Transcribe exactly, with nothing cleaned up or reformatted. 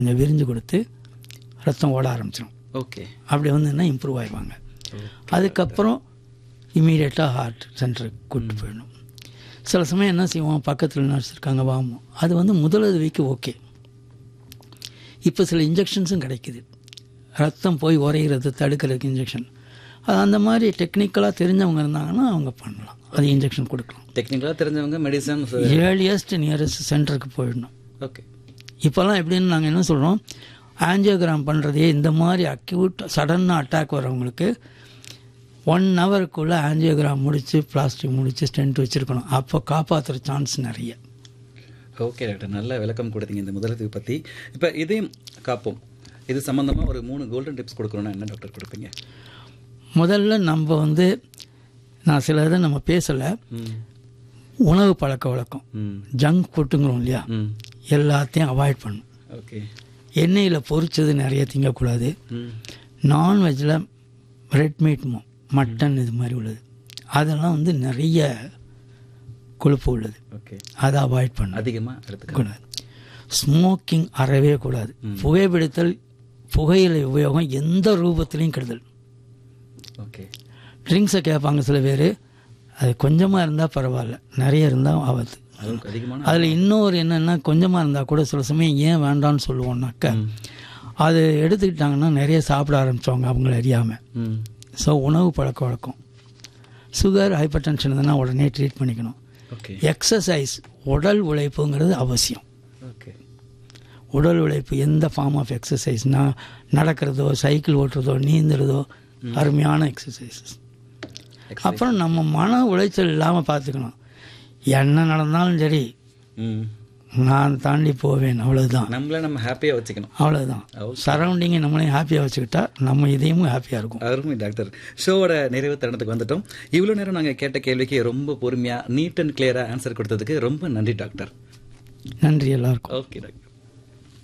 கொஞ்சம் விரிஞ்சு கொடுத்து ரத்தம் ஓட ஆரம்பிச்சிடும். ஓகே. அப்படி வந்துன்னா இம்ப்ரூவ் ஆயிடுவாங்க. அதுக்கப்புறம் இமீடியட்டாக ஹார்ட் சென்டருக்கு கூப்பிட்டு போயிடணும். சில சமயம் என்ன செய்வோம், பக்கத்தில் நர்ஸ் இருக்காங்க வாமோ, அது வந்து முதலுதவிக்கு ஓகே. இப்போ சில இன்ஜெக்ஷன்ஸும் கிடைக்குது, ரத்தம் போய் உரைகிறது தடுக்கிறதுக்கு இன்ஜெக்ஷன். அது அந்த மாதிரி டெக்னிக்கலாக தெரிஞ்சவங்க இருந்தாங்கன்னா அவங்க பண்ணலாம், அது இன்ஜெக்ஷன் கொடுக்கலாம். டெக்னிக்கலாக தெரிஞ்சவங்க மெடிசன் ஏர்லியஸ்ட் நியரஸ்ட் சென்டருக்கு போயிடணும். ஓகே. இப்போல்லாம் எப்படின்னு நாங்கள் என்ன சொல்கிறோம், ஆஞ்சியோகிராம் பண்ணுறதே இந்த மாதிரி அக்யூட் சடனாக அட்டாக் வரவங்களுக்கு ஒன் ஹவருக்குள்ளே ஆஞ்சியோகிராம் முடித்து பிளாஸ்டிக் முடித்து ஸ்டென்ட் வச்சுருக்கணும். அப்போ காப்பாற்றுற சான்ஸ் நிறைய. ஓகே டாக்டர், நல்ல விளக்கம் கொடுத்தீங்க இந்த முதலுதவி பற்றி. இப்போ இதையும் காப்போம், இது சம்மந்தமாக ஒரு மூணு கோல்டன் டிப்ஸ் கொடுக்கணும்னா என்ன டாக்டர் கொடுப்பீங்க? முதல்ல நம்ம வந்து நான் சில இதை நம்ம பேசலை, உணவு பழக்க வழக்கம், ஜங்க் ஃபுட்டுங்கிறோம் இல்லையா, எல்லாத்தையும் அவாய்ட் பண்ணணும். ஓகே. எண்ணெயில் பொரிச்சது நிறைய திங்கக்கூடாது. நான்வெஜ்ஜில் ரெட் மீட், மட்டன் இது மாதிரி உள்ளது, அதெல்லாம் வந்து நிறைய கொழுப்பு உள்ளது. ஓகே. அதை அவாய்ட் பண்ண அதிகமாக எடுத்துக்கூடாது. ஸ்மோக்கிங் அறவே கூடாது. புகைப்பிடித்தல், புகையிலை உபயோகம் எந்த ரூபத்திலையும் கெடுதல். ஓகே. ட்ரிங்க்ஸை கேட்பாங்க சில பேர், அது கொஞ்சமாக இருந்தால் பரவாயில்ல, நிறைய இருந்தால் ஆபத்து. அதில் இன்னொரு என்னென்னா, கொஞ்சமாக இருந்தால் கூட சில சமயம் ஏன் வேண்டான்னு சொல்லுவோம்னாக்க, அது எடுத்துக்கிட்டாங்கன்னா நிறைய சாப்பிட ஆரம்பித்தவங்க அவங்கள அறியாமல். ஸோ உணவு பழக்க வழக்கம், சுகர் ஹைப்பர் டென்ஷன் இருந்ததுன்னா உடனே ட்ரீட் பண்ணிக்கணும். ஓகே. எக்ஸசைஸ், உடல் உழைப்புங்கிறது அவசியம். ஓகே. உடல் உழைப்பு எந்த ஃபார்ம் ஆஃப் எக்ஸசைஸ்னால் நடக்கிறதோ, சைக்கிள் ஓட்டுறதோ, நீந்துறதோ அருமையான எக்ஸசைசஸ். அப்புறம் நம்ம மன உளைச்சல் இல்லாமல் பார்த்துக்கணும். என்ன நடந்தாலும் சரி நான் தாண்டி போவேன், அவ்வளோதான். நம்மளை நம்ம ஹாப்பியாக வச்சுக்கணும், அவ்வளோதான். சரௌண்டிங்கை நம்மளையும் ஹாப்பியாக வச்சுக்கிட்டா நம்ம இதையும் ஹாப்பியாக இருக்கும். அருமை டாக்டர். ஷோவோட நிறைவு தருணத்துக்கு வந்துட்டோம். இவ்வளோ நேரம் நாங்கள் கேட்ட கேள்விக்கு ரொம்ப பொறுமையாக நீட் அண்ட் கிளியராக ஆன்சர் கொடுத்ததுக்கு ரொம்ப நன்றி டாக்டர். நன்றி எல்லாருக்கும். Okay doctor.